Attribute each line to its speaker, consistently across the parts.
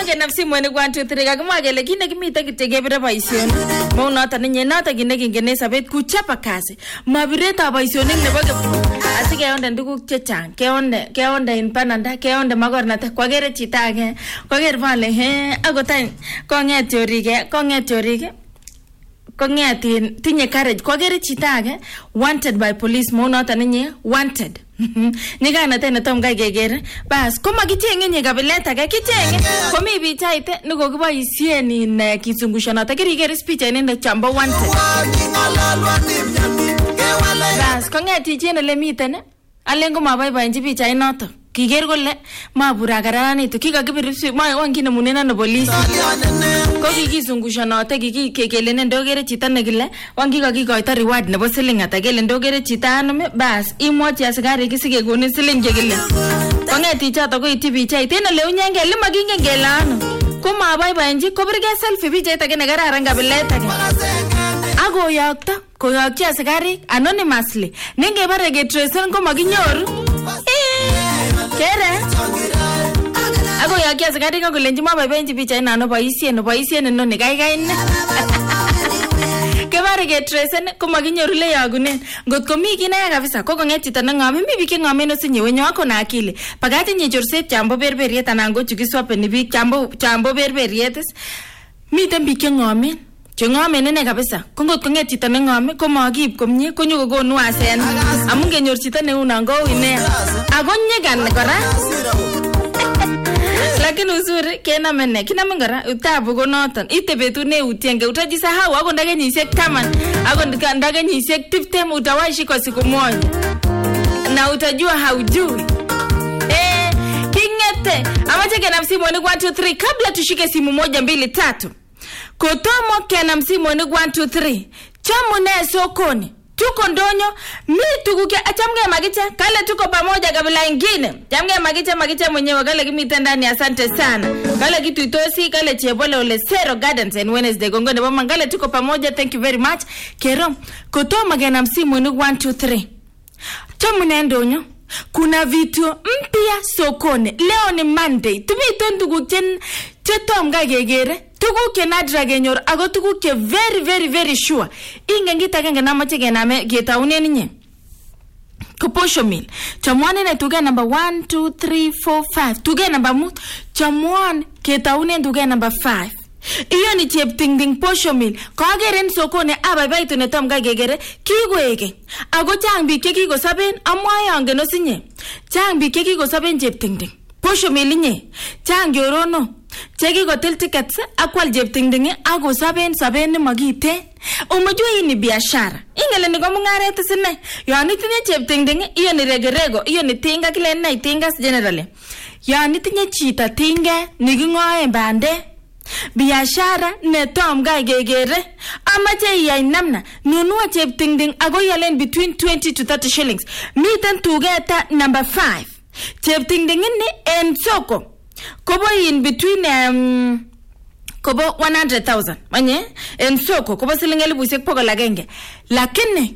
Speaker 1: nafsi mwene 1 2 3 kakimwa kele kit nekimite kityo kebire boisionik. Mau noton ninye noton kit nekingen sabet kuchapa kazi. Mabiretab boisionik nebo asikeyonde tuguk chechang. Keonde in pananda, keonde makornata kwagere chito age. Kwager vale akotany konget yorike. Konget tinye courage kwagere chito age wanted by police mo noton ninye wanted. Nyigana tena tom kai gegere bas koma kichenge nye kabilet age kichenge komi pichaite nikokiboisien in kizungusho noton kirigere speech ine chambo wanted bas kongeti chene le miten alengo maboiboenji pichait noton kiger kole mabura kararanitu kikakibir wangine munena no police ko kikizungusho noton kikekele ndogere chito nekile wangikakikoito reward nebo siling ata kele ndogere chito anume bas imwachi askari kisige koni siling chekile kongeti choto koiti pichait ene le unyenge lima kingen kele ano ko maboiboenji kobirge selfie pichait age nekararan kabilet age koyokchi askari anonymously ningebare getresen ko makinyoru kere akoyokchi askari kolenji maboiboenji pichait nano boisien noni kaikai ne kebare getresen ko makinyoru le yagunen ngotko mi kina kabisa ko konget chito nangam mi bike ngamen osinye wenyo ako na akili pagati nye chorset chambo berberiet anan go chukiswapeni bik chambo berberiet miten bike ngamen chengamen ene kabisa kongot konget chito nangam ko makib komnye konyo kokonu asen amun kenyor chito neuna ngo ine agonye gan kora lakini uzuri kenamene kinamen kora utabu konoton ite betu ne utienge utajisahau ako ndakenyisiek 10 ako ndakenyisiek 20 utawaishi kwa siku moja na utajua haujui kingete amache kena msimu ni 1 2 3 kabla tushike simu 1 2 3 kotomo kena msimu ni 1 2 3 chamu ne sokoni tuko ndonyo mi tukuke achamge magicha kale tuko pamoja kabila ingine chamge magicha mwenyewe kale kimite ndani asante sana kale kitu itosi kale chebole ole Zero Gardens and Wednesday gongo ne mama kale tuko pamoja thank you very much kero kotoma gena msimu ni 1 2 3 chamu ne ndonyo kuna vitu mpya sokoni leo ni Monday tubito ndugu chetom gegere tuguk ke nadra genyor ago tuguk ke very sure ingen gitagenge namache gename getaunen nye koposho mil chamwane ne tuge number 1 2 3 4 5 tuge number mut chamwan getaunen tuge number 5 iyo ni cheptingding posho mil kageren sokone abaibaitu ne tom gegere kigwege ago chang bik ke kikosaben amwaye no sinye chang bik ke kikosaben cheptingding posho mil nye chang yorono cheki hotel tickets akwal jeptingding ako saben ne magite umejua hii ni biashara ingele ni kwa mungaret sine yani tinye jeptingding iyo ni regerego iyo ni tinga kile na tinga generally yani tinye chita tinga nikingoe bande biashara ne tom gegere amache iyai namna nunua jeptingding ako yalen between 20 to 30 shillings miten tugeta number 5 jeptingding ni en soko kobo in between kobo 100,000 manye en soko kobo siling 1,100 lakini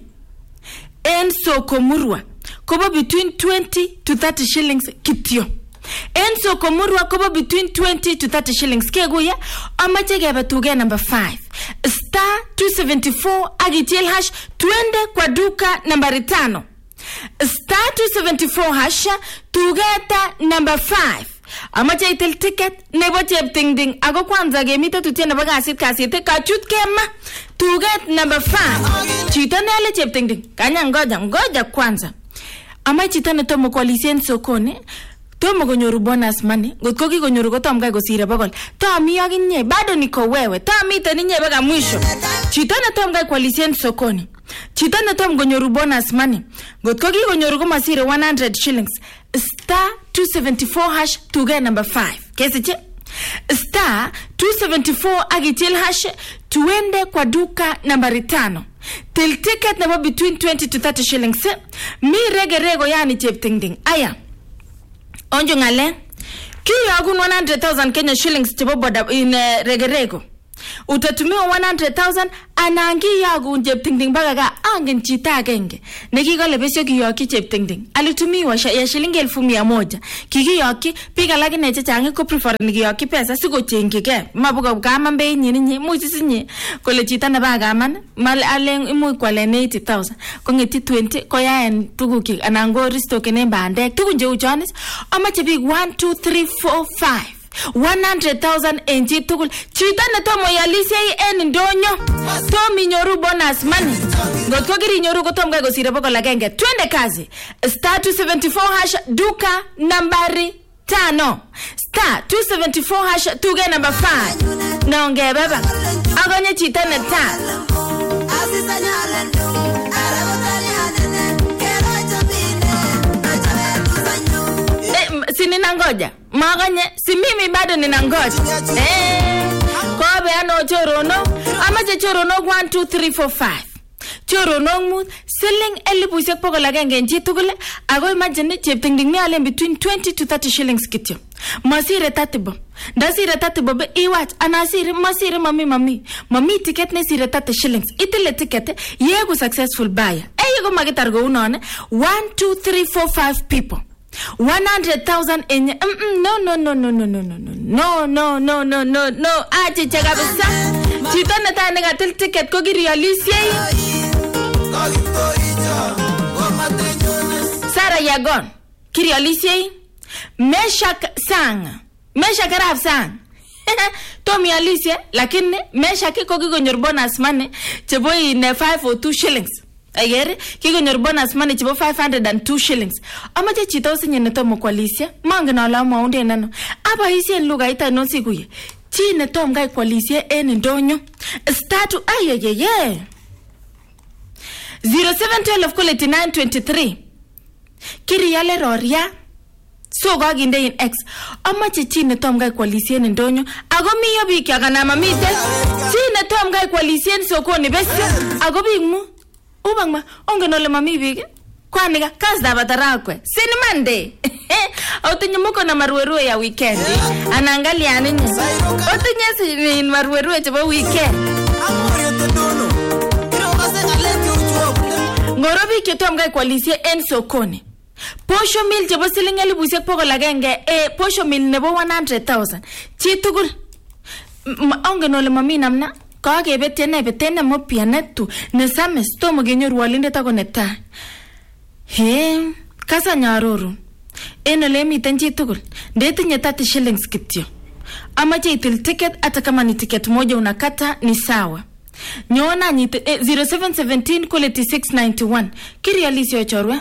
Speaker 1: en soko murwa kobo between 20 to 30 shillings kityo en soko murwa kobo between 20 to 30 shillings keguya amache gebe tuge number 5 star 274 agitel hash twende kwa duka nambari 5 star 274 hash tugeta number 5 amache itel ticket nebo cheptingding ako kwanza gemite tutye nebo kasit kachut kema tuget number 5 chito nele cheptingding kanya ngoja kwanza amache chito ne tomo koalisien sokoni tomo konyoru bonus money ngotko kikonyoru kotom kai kosire bogol tomi akinye bado niko wewe tomite ninye baka mwisho chito ne tom kai koalisien sokoni chito ne tom konyoru bonus money ngotko kikonyoru ko masire 100 shillings star 274 hash tuge number 5 kesiche star 274 agitil hash tuende kwa duka nambari 5 till ticket nebo between 20 to 30 shillings mi regerego yani cheptingding aya onjo ngale kiyo agun 100,000 Kenya shillings chebo boda in regerego utatumiwa 100,000 anangi yagun cheptingding baka ka angen chita agenge nekikole besyo kiyoki cheptingding alitumiwa ya shilingi 1,100 kikiyoki biik alak ine chechang ko prefer nikiyoki pesa sikochengchige mabuka kaman bei nyinyi muchisinye kole chita ne bakaman mal alen imuch kwalen 80,000 kongeti 20 koyaen tuguk anan go restokene bandek tugun cheu chonis amache biik 1 2 3 4 5 100,000 en chitugul chito netomo yalisye en ndonyo tom inyoru bonus money ngot ko kiri inyoru kotom kai kosire bokol agenge twende kazi star 274 hash duka nambari 5 star 274 hash tuge number 5 naonge baba agonye chito neta si ninangoja maganye si mimi bado ninangoja kobe ano chorono amache chorono 1 2 3 4 5 chorono mut selling 1,100 agenge en chitugul ago imagine cheptingding mi alen between 20 to 30 shillings kityo masire 30 bob ndasire 30 bob iwach anasire masire mami ticket ne sire 30 shillings itile ticket yegu successful buyer ayego magitar go unone 1 2 3 4 5 people 100,000 in no aje kabisa chito neta negatil ticket ko kirialisye Sara Yagon kirialisye Meshak Arab sang Tommy Alicia lakini Meshak ko kikonyor bonus money chebo in 502 shillings agere kikonyor bonus money chebo 502 shillings amache chito usinye netomo kwalisya mangen ala maunde nano aba isien lugha ita no sikuye chi netom gai kwalisya en ndonyo start ayeyeye 0712 quality 923 kiriyale roria so gaginde in x amache chi netom gai kwalisya en ndonyo ago miyo biik yakanama mite chi netom gai kwalisya en sokoni besyo ago biik mu ubangma ongen ole mami biik kwaniga kasda batarakwe sinimande otinye muko na marwerue ya weekend anaangalia nini otinye sin marwerue chebo weekend ngoro biik chetom gai kwalisye en sokoni posho mil chebo siling 1,100 agenge posho mil nebo 100,000 chitugul ongen ole mami namna kakebetene betene mopya netu nesames tomo genyoru walindet ako neta kasa nyaroro en ole miten chitugul ndetinye 30 shillings kityo amache itil ticket hata kama ni ticket moja unakata ni sawa nyona nyite 0717 quality 691 kirialisyo chorwa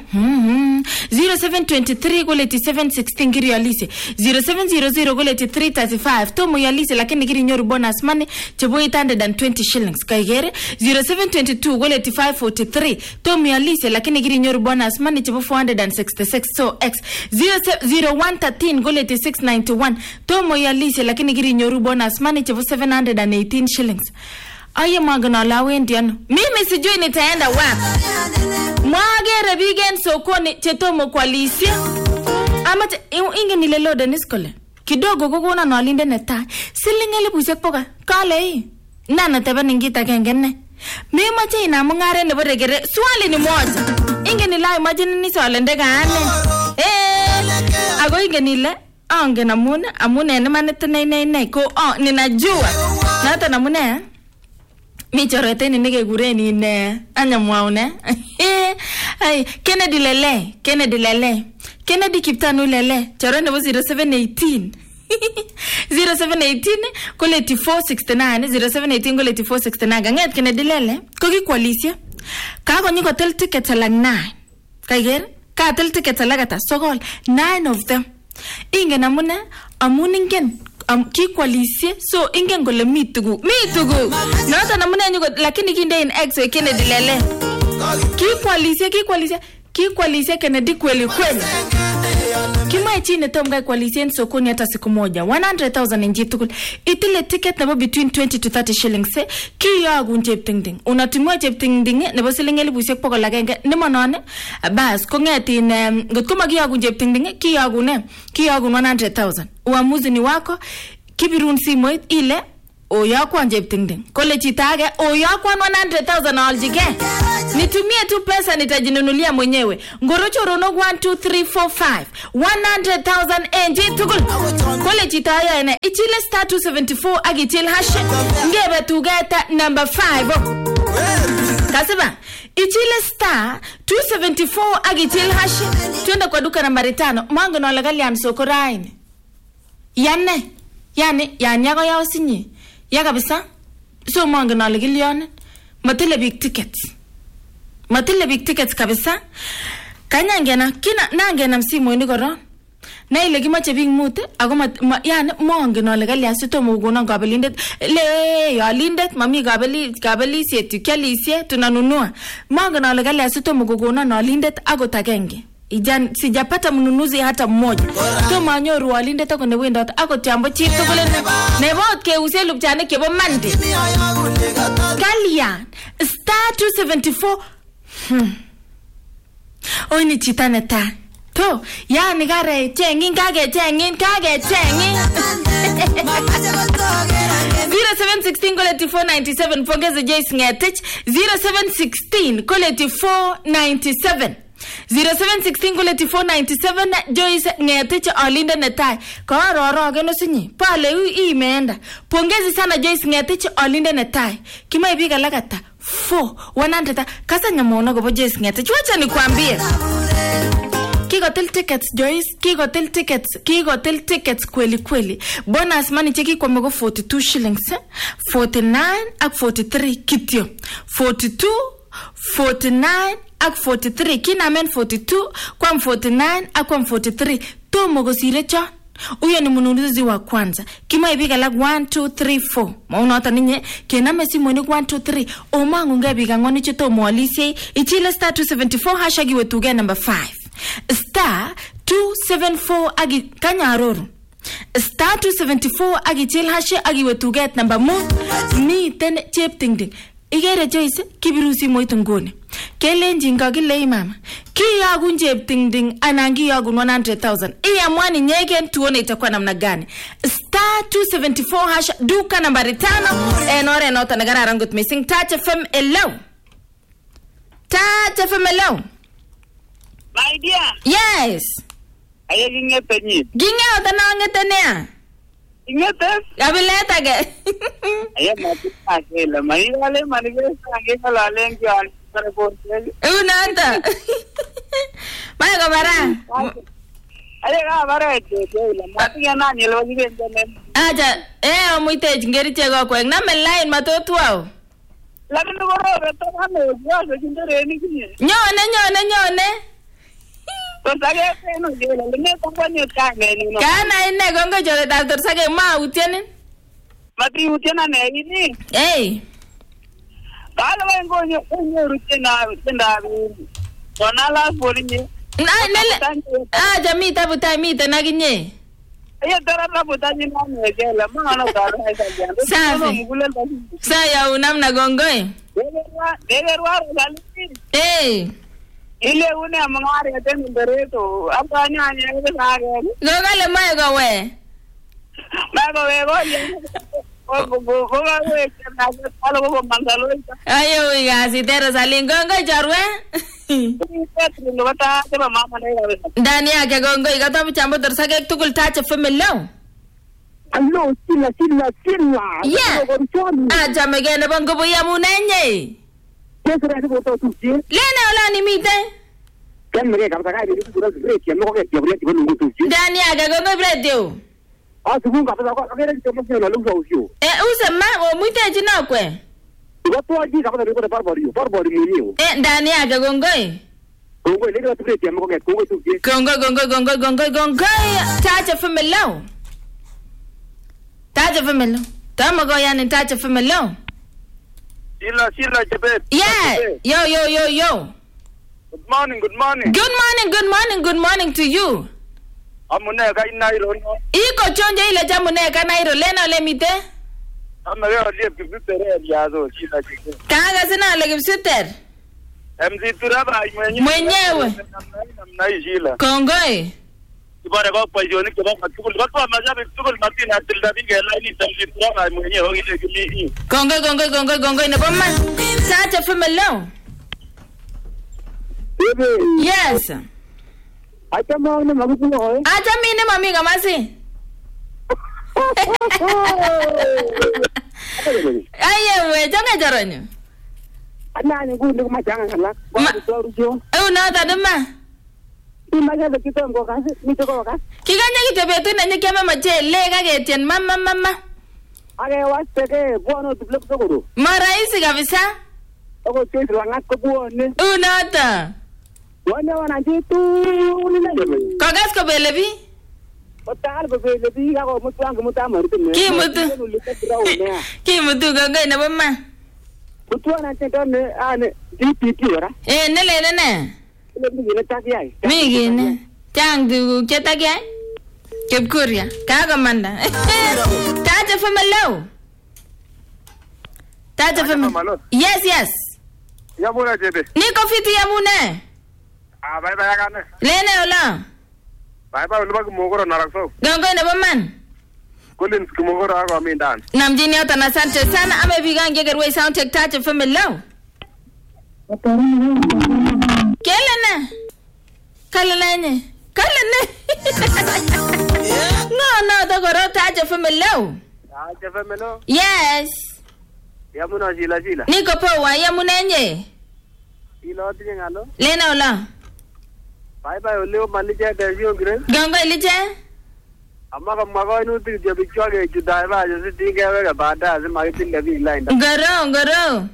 Speaker 1: 0723 quality 716 kirialisyo 0700 quality 335 tomo yalisyo lakini kirinyoru bonus money chebo 820 shillings kaigere 0722 quality 543 tomo yalisyo lakini kirinyoru bonus money chebo 466 so x 0113 quality 691 tomo yalisyo lakini kirinyoru bonus money chebo 718 shillings aye magana la wendiano mimi sijui nitaenda wapi mwagere bigen sokoni chetomo kwalisya ama inge nilelode niskole kidogo kokona no alinde neta siling 1,100 kale nana tebe ningita kengene mimi mache ina mungare nebo regere swali ni moja inge nilai imagine ni swali ndega ane ago inge nile ange amune ne manete nei ko ninajua na hata namune mi choroteni nige gureni ne anyamwaune ay Kennedy Kiptanu lele chorone bo 0718 kule 469 0718 kule 469 ganget Kennedy lele ko kikwalisya kako nyiko tel ticket like 9 kaiger ka tel ticket like ata sogol 9 of them ingen amune amuningen kikwalisye so ingen gole mitugu nota namune nyugo lakini kinde in x Kennedy lele kikwalisye Kennedy kweli kima chini tom gai kwalisye sokoni hata siku moja 100,000 njitugul itile ticket nebo between 20 to 30 shillings kiyagun cheptingding unatumwa cheptingding nebo siling 1,100 agenge nimonone bas kongetin ngotkoma kiyagun cheptingding kiyagun 100,000 uamuzi ni wako kibirun simoit ile oyakwan cheptingding. Kole chito age oyakwan 100,000 aljige. Nitumie tu pesa nitajinunulia mwenyewe. Ngorochoronok 1 2 3 4 5 100,000 enji tugul. Kole chito aya ene ichile star 274 agitil hash. Ngebe tugeta number 5. Kasiba ichile star 274 agitil hash. Twende kwa duka nambari 5. Mwangu na lagali ya msoko raini. Yani yako yao sinye. Ya kabisa. So mwangu na lagali yon. Matile big tickets kabisa. Kanya ngena kina nangena msimu ni koro. Na ile kimache big mute ako yani mwangu na lagali ya sito muguna gabelindet le ya lindet mami gabeli sietu kyalisie tunanunua. Mwangu na lagali ya sito muguna na lindet ako tagenge. Sijapata mnunuzi hata mmoja. To manyoru walinde to kone wenda ako tiambo chito kule ne bot ke use lupchane ke bo mande. Kalian star 274. Oni chitane ta. To yani gare chengin kage chengin 0716 koleti 497 pongeze Joyce Ngetich 0716 koleti 497 0716 koleti 497 Joyce Ngetich alinde netai karoroge no sinyi pale imeenda pongezi sana Joyce Ngetich alinde netai kima ibiga lagata 100 kasa nyamona gobo Joyce Ngetich wacha nikwambie Kigotel tickets Joyce kigotel tickets kweli bonus money cheki kwa mego 42 shillings 49 ak 43 kityo 42 49 ak 43 kina men 42 kwa 49 ak kwa 43 to mogo sire cha uyo ni mnunuzi wa kwanza kima ibiga lag 1 2 3 4 mauna hata ninye kena mesi mwene 1 2 3 o mangu ngabiga ngoni chito mwalisi ichile star 274 hashagi wetuge number 5 star 274 agi kanyaroru star 274 agi chil hashi agi wetuget number mo ni ten cheptingding igere Joyce kibirusi moitungone kelenjin kagile mama kiyagun cheptingding anangi yagun 100,000 iyamwani nyegen tuone itakuwa namna gani star 274 hash duka nambari 5 enore nota nagara rangut missing Touch FM hello
Speaker 2: My dear.
Speaker 1: Yes.
Speaker 2: Aye gingepe ni.
Speaker 1: Gingepe na ngetenea.
Speaker 2: Gingepe?
Speaker 1: Gabileta ge.
Speaker 2: Aye matuka kela. Mai wale manigesa ngela lengi al para ponte.
Speaker 1: Unanta. Mai gabara.
Speaker 2: Aye gabara kela. Matiya na ni lo gibende men.
Speaker 1: Aja omuite ngeri chego kweng na men line matotwao.
Speaker 2: Lakini boro beto hame yo jindere ni kinye.
Speaker 1: Nyone.
Speaker 2: Torsage no jela ne kompanyo kane ni no.
Speaker 1: Kana ine gongo jole da torsage ma utiene.
Speaker 2: Mati utiena ne ini. Kala wengo nyo rutena tenda bi. Donala bolinye.
Speaker 1: Jamii tabutai mite na ginye.
Speaker 2: Ayo dara tabutai na ne jela ma no dara haisa jando.
Speaker 1: Safi. Saya unamna gongoe.
Speaker 2: Degerwa dalili. Ile une amangare tenu bereto apanya anya sare
Speaker 1: gogale maego we
Speaker 2: go mangalo
Speaker 1: ayo igazi tero salingo jorwe ndani yake gongo igata mchambo torsage tukul Touch FM hello
Speaker 2: allo sila
Speaker 1: yeah jamegene bongo buya munenye Lena ola ni mite.
Speaker 2: Kemre kabisa ni kura break ya mko ya break kwa nungu tu.
Speaker 1: Ndani yake gongo break yo.
Speaker 2: Asifunga kabisa kwa kile kitu mmoja lugha usio.
Speaker 1: Usema o mwite jina kwe.
Speaker 2: Watu waji kabisa ni kwa barbari mwenyewe.
Speaker 1: Ndani yake gongo.
Speaker 2: Gongo ile kitu break ya mko ya gongo tu.
Speaker 1: Gongo. Touch FM hello. Tama go yani Touch FM hello.
Speaker 2: Sila Jabet.
Speaker 1: Yeah. Yo.
Speaker 2: Good morning.
Speaker 1: Good morning to you.
Speaker 2: Amuneka inairo no.
Speaker 1: Iko chonje ile jamuneka nairo lena ole mite.
Speaker 2: Amageo lie kipsitere yazo sila Jabet.
Speaker 1: Kaga sina ole kipsitere.
Speaker 2: MC Turaba
Speaker 1: mwenyewe.
Speaker 2: Namna hii sila.
Speaker 1: Kongoi.
Speaker 2: Ibare ko boisionik chebo tugul. Ko mashabik tugul Martin atilda bige line tamli kwa mwenyewe ile kimi.
Speaker 1: Gongoi nebo man. Touch FM hello. Yes.
Speaker 2: Acha maana magumu hoye.
Speaker 1: Acha mimi mami kamasi. Aye, jangan jarannya.
Speaker 2: Ana ni gundu majanga kala. Kwa torujo.
Speaker 1: Na tadema.
Speaker 2: Imaga kita ngo kasi, mito ko kasi.
Speaker 1: Kiganya kitebetu na nyekema machele kagetien mama.
Speaker 2: Age waseke bwana tublok sokoro.
Speaker 1: Maraisi kabisa.
Speaker 2: Ako chesi wangat ko buone.
Speaker 1: Unata.
Speaker 2: Wana wanajitu ni nani?
Speaker 1: Kagas ko belebi?
Speaker 2: Otal belebi ako mutwangu mutamaritu.
Speaker 1: Kimutu gongoi nebo ma.
Speaker 2: Mutwana tetone ane DPT ora.
Speaker 1: Nene. Migine. Chang du chetakia. Kepkuria. Kagamanda. Taja famalo. Yes.
Speaker 2: Yamuna jebe.
Speaker 1: Niko fiti yamune.
Speaker 2: Bye kana.
Speaker 1: Lene ola.
Speaker 2: Bye ulibaki mogoro narakso.
Speaker 1: Gongoi nebo man.
Speaker 2: Collins kumogoro ako amindan.
Speaker 1: Namjini hata na asante sana amepigange gerwe sound check Taja famalo. Kalene. No, to goro Taja famalo.
Speaker 2: Taja famalo?
Speaker 1: Yes.
Speaker 2: Yamuna sila.
Speaker 1: Niko poa yamunenye.
Speaker 2: Ilo tinye ngalo?
Speaker 1: Lena ola.
Speaker 2: Bye ulio malije desio gre.
Speaker 1: Gongo ilije?
Speaker 2: Amma ka mago inu ti je bichwa ke judai ba je ti ke we bada se magi ti lebi line.
Speaker 1: Garo.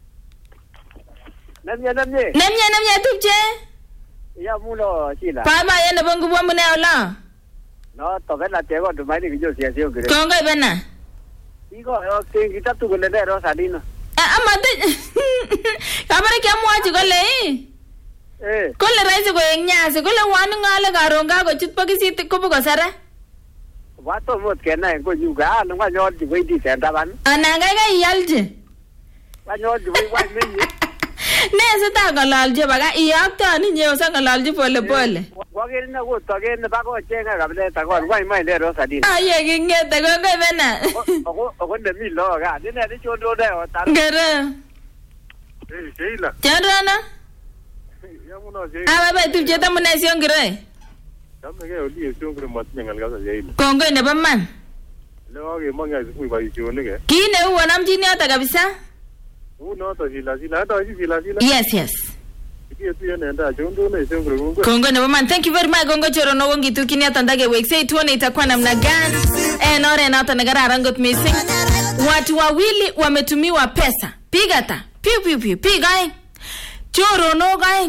Speaker 1: Namye tupche?
Speaker 2: Yamuno sila.
Speaker 1: Papa yene bongo bomune ola.
Speaker 2: No, to bela tego to mai ni jo sio gre.
Speaker 1: Gongo ibena.
Speaker 2: Iko yo kita tu gole de rosa dino.
Speaker 1: Amate. Kabare kya mwaji gole. Kole raisi ko nyase kole wanu ngale karonga ko chit pakisiti ko bugo sara.
Speaker 2: Wato mot kena ko juga no ma nyol di wedi senda ban.
Speaker 1: Ananga ga yalje.
Speaker 2: Wa nyol di wedi menyi.
Speaker 1: Nese ta galalje baga iyakta ni nyew sa galalje pole.
Speaker 2: Wa gere na go to gere ba ko chenga gable ta ko wa mai de rosa dino.
Speaker 1: Aye gingete go bena.
Speaker 2: Ogo de mi lo ga ni ne di chondo de o ta.
Speaker 1: Gere.
Speaker 2: Sheila.
Speaker 1: Chanrana.
Speaker 2: Yamuno je.
Speaker 1: Baba tupche tamune siongire.
Speaker 2: Tamge oli siongire matnyangal ga Sheila.
Speaker 1: Kongo ne baman.
Speaker 2: Leo ge manga zikui ba isione ge.
Speaker 1: Kine huwa namjini hata kabisa?
Speaker 2: No to sila hata sila.
Speaker 1: Yes. Kongo ne baman, thank you very much. Kongo choro no wongi tukini hata ndage wekse tuone itakuwa namna gani. Nore na hata nagara rangot missing. Watu wawili wametumiwa pesa. Pigata. Piu. Pigai. Choro no gai.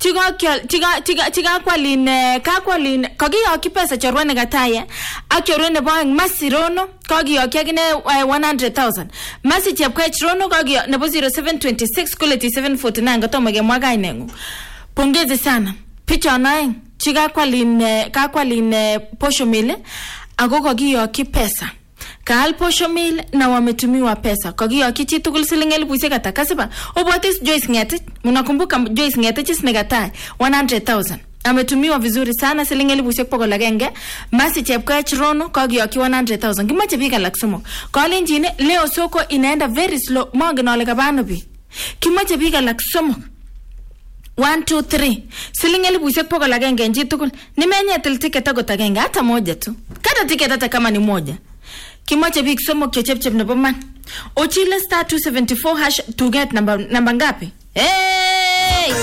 Speaker 1: Chiga kwalin kagiyoki pesa chorwane gataya ak chorwane boeng masirono kagiyoki agine 100,000 masi chepkwech rono kagiyo nebo 0726 kuleti 749 gatomo gemwa gainengu. Pongezi sana pichonaeng chiga kwalin posho mile ako kagiyoki pesa kaal posho mil na wametumiwa pesa kagiyoki chitugul siling 1000 ata kasiba obwatis Joyce Ngetich. Mnakumbuka Joyce Ngetich negatai 100,000 ametumiwa vizuri sana siling 1,100 masi chepkwech rono kagiyoki 100,000 kimache bika laksumo kalenjine leo soko inaenda very slow mange nole kabano bi kimache bika laksumo 1 2 3 siling 1,100 nji tugul nimenyetil ticket agot agenge hata moja tu kada ticket hata kama ni moja kimache big somo kechepchep nebo man ochile star 274 hash to get number ngapi hey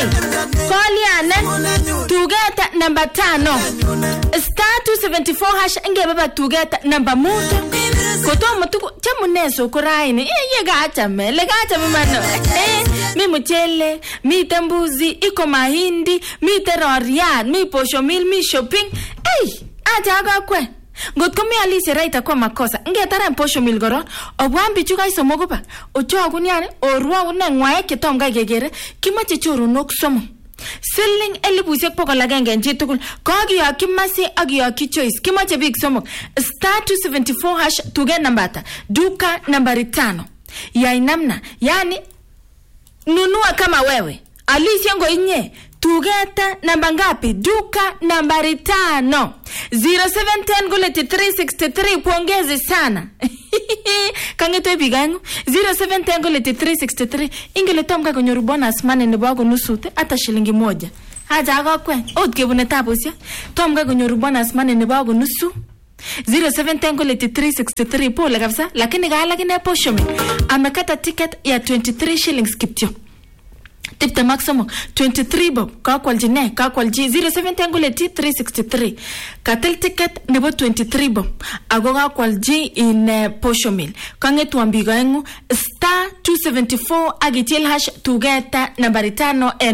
Speaker 1: Koliane to get number 5 star 274 hash ngebeba to get number 1 koto matuko chamuneso koraini ye gacha mano mi mchele mi tambuzi iko mahindi mi terorian mi posho mil mi shopping acha ga kwe ngotko mi alise raita kwa makosa ngetara posho mil goro obwambi chuka isomogo ba ocho akunyane orwa una ngwae ketom ga gegere kimache choro nok somo selling 1,100 nji tugul kagiyo kimasi agiyo choice kimache big somo star 274 hash to get nambata duka nambari 5 ya inamna yani nunua kama wewe alisi ngo inye tugeta namba ngapi? Duka nambari 5. 0710 guleti 363. Pongezi sana. Kangeto bigangu 0710 guleti 363. Ingele tomka konyoru bonus money nebo ako nusute hata shilingi 1. Haja akokwe otkebune tabusia tomka konyoru bonus money nebo ako nusu. 0710 guleti 363. Pole kabisa, lakini kaalakine poshomi amekata ticket ya 23 shillings kityo. Tipte maximum 23 bob kakwalji 0710 guleti 363 katel ticket nebo 23 bob ago kakwalji in poshomil kangetu ambiga engu *274 agitil hash tugeta nambari 5